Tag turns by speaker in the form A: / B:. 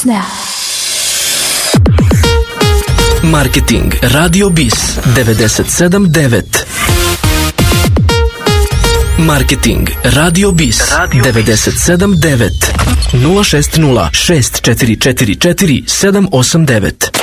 A: Marketing Radio Bis 97.9. Marketing Radio Bis 97.9 060 6444 789.